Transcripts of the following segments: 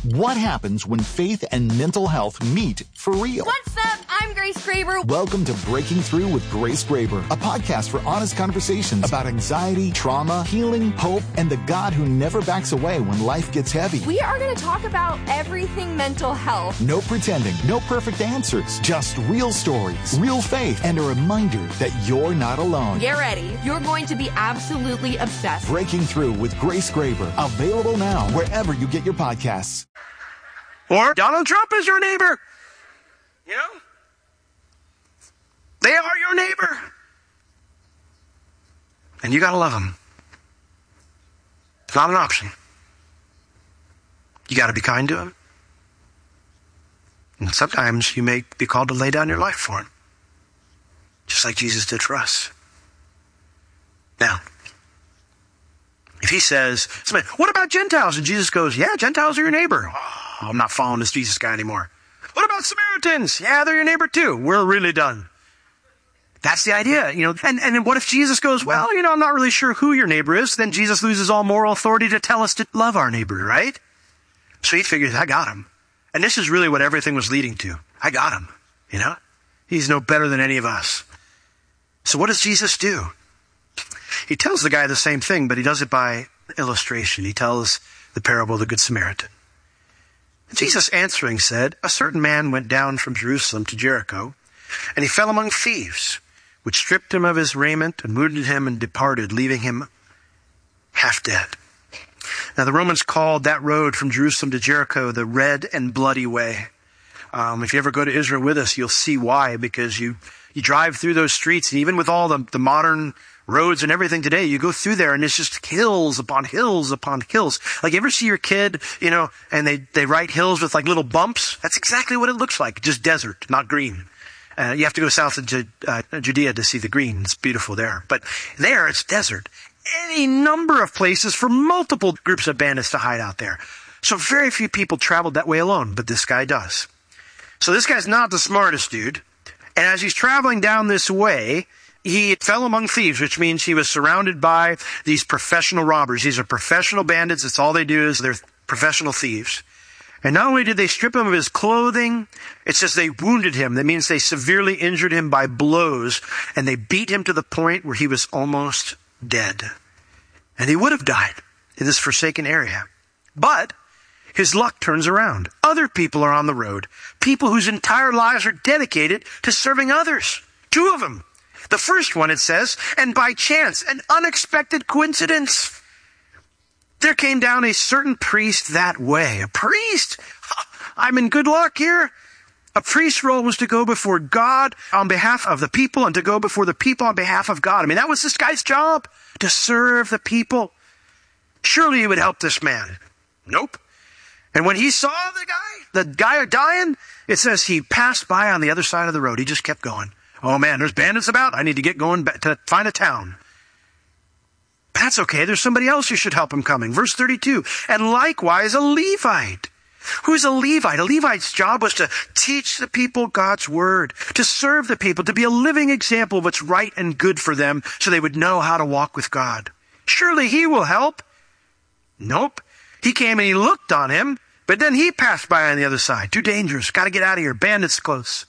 What happens when faith and mental health meet for real? What's up? I'm Grace Graber. Welcome to Breaking Through with Grace Graber, a podcast for honest conversations about anxiety, trauma, healing, hope, and the God who never backs away when life gets heavy. We are going to talk about everything mental health. No pretending, no perfect answers, just real stories, real faith, and a reminder that you're not alone. Get ready. You're going to be absolutely obsessed. Breaking Through with Grace Graber, available now wherever you get your podcasts. Or Donald Trump is your neighbor. You know? They are your neighbor. And you got to love them. It's not an option. You got to be kind to them. And sometimes you may be called to lay down your life for them. Just like Jesus did for us. Now, if he says, what about Gentiles? And Jesus goes, yeah, Gentiles are your neighbor. Oh, I'm not following this Jesus guy anymore. What about Samaritans? Yeah, they're your neighbor too. We're really done. That's the idea, you know. And what if Jesus goes, well, you know, I'm not really sure who your neighbor is. Then Jesus loses all moral authority to tell us to love our neighbor, right? So he figures, I got him. And this is really what everything was leading to. I got him, you know. He's no better than any of us. So what does Jesus do? He tells the guy the same thing, but he does it by illustration. He tells the parable of the Good Samaritan. Jesus answering said, a certain man went down from Jerusalem to Jericho, and he fell among thieves, which stripped him of his raiment and wounded him and departed, leaving him half dead. Now the Romans called that road from Jerusalem to Jericho the Red and Bloody Way. If you ever go to Israel with us, you'll see why, because you drive through those streets, and even with all the modern roads and everything today, you go through there and it's just hills upon hills upon hills. Like, you ever see your kid, you know, and they write hills with like little bumps? That's exactly what it looks like. Just desert, not green. You have to go south of Judea to see the green. It's beautiful there. But there, it's desert. Any number of places for multiple groups of bandits to hide out there. So very few people traveled that way alone, but this guy does. So this guy's not the smartest dude. And as he's traveling down this way, he fell among thieves, which means he was surrounded by these professional robbers. These are professional bandits. That's all they do, is they're professional thieves. And not only did they strip him of his clothing, it says they wounded him. That means they severely injured him by blows, and they beat him to the point where he was almost dead. And he would have died in this forsaken area. But his luck turns around. Other people are on the road. People whose entire lives are dedicated to serving others. 2 of them. The first one, it says, and by chance, an unexpected coincidence, there came down a certain priest that way. A priest? I'm in good luck here. A priest's role was to go before God on behalf of the people and to go before the people on behalf of God. I mean, that was this guy's job, to serve the people. Surely he would help this man. Nope. And when he saw the guy dying, it says he passed by on the other side of the road. He just kept going. Oh man, there's bandits about. I need to get going back to find a town. That's okay. There's somebody else who should help him coming. Verse 32. And likewise a Levite. Who's a Levite? A Levite's job was to teach the people God's word, to serve the people, to be a living example of what's right and good for them so they would know how to walk with God. Surely he will help. Nope. He came and he looked on him, but then he passed by on the other side. Too dangerous. Got to get out of here. Bandits close.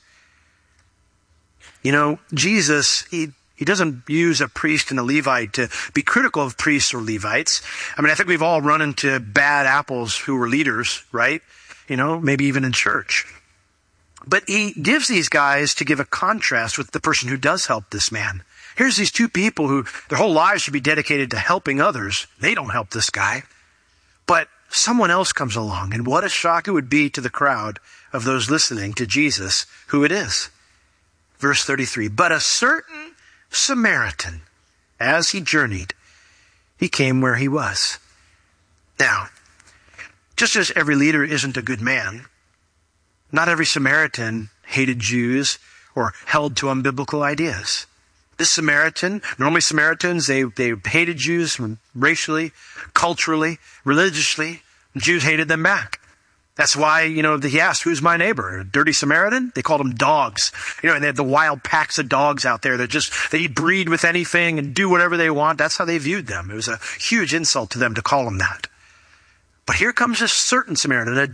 You know, Jesus, he doesn't use a priest and a Levite to be critical of priests or Levites. I mean, I think we've all run into bad apples who were leaders, right? You know, maybe even in church. But he gives these guys to give a contrast with the person who does help this man. Here's these 2 people who their whole lives should be dedicated to helping others. They don't help this guy. But someone else comes along, and what a shock it would be to the crowd of those listening to Jesus, who it is. Verse 33, but a certain Samaritan, as he journeyed, he came where he was. Now, just as every leader isn't a good man, not every Samaritan hated Jews or held to unbiblical ideas. This Samaritan, normally Samaritans, they hated Jews racially, culturally, religiously. Jews hated them back. That's why, he asked, who's my neighbor? A dirty Samaritan? They called them dogs. And they had the wild packs of dogs out there they breed with anything and do whatever they want. That's how they viewed them. It was a huge insult to them to call them that. But here comes a certain Samaritan, a